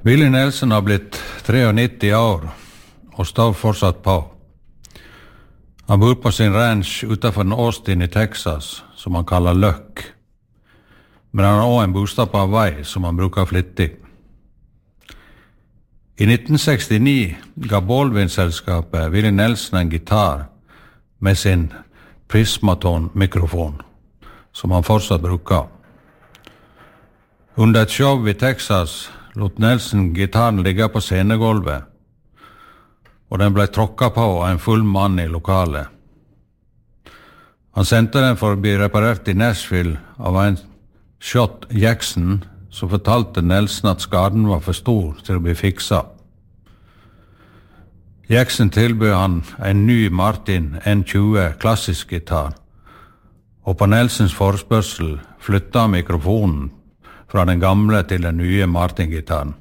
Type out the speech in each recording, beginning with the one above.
Willie Nelson har blitt 93 år og står fortsatt på. Han bor på sin ranch utenfor Austin i Texas, som han kaller Løkk. Men han har også en bostad på Hawaii som han bruker flittig. I 1969 ga Baldwin-selskapet Willie Nelson en gitar med sin Prismaton-mikrofon, som han fortsatt bruker. Under et show i Texas lot Nelson gitaren ligge på scenegolvet, og den ble tråkket på av en full mann i lokalet. Han sendte den for å bli reparert i Nashville av en Shot Jackson, som fortalte Nelson at skaden var for stor til å bli fiksa. Jackson tilbød han en ny Martin N20 klassisk gitar, og på Nelsons forespørsel flyttet han mikrofonen fra den gamle til den nye Martin-gitaren.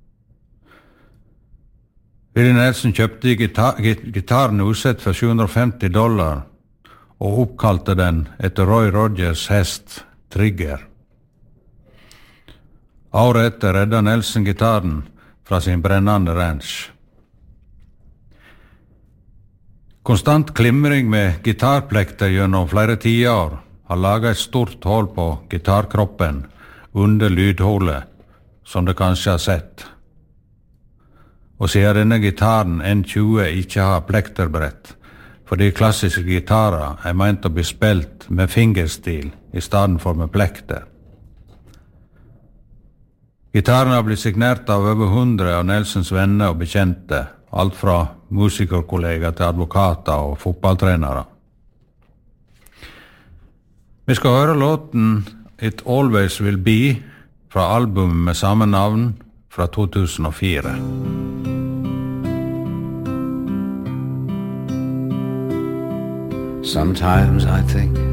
Willie Nelson kjøpte gitaren usett for $750 og oppkalte den etter Roy Rogers hest Trigger. Året etter redda Nelson gitaren fra sin brennende ranch. Konstant klimring med gitarplekter gjennom flere tiår har laget et stort hål på gitarkroppen under lydhullet, som du kanskje har sett. Og siden denne gitaren N20 ikke har plekterbrett, fordi klassiske gitarer er ment å bli spilt med fingerstil i stedet for med plekter. Gitaren har blitt signert av over 100 av Nelsons venner og bekjente, alt fra musikerkollegaer til advokater og fotballtrenere. Vi skal høre låten It Always Will Be fra albumet med samme navn fra 2004. Sometimes I think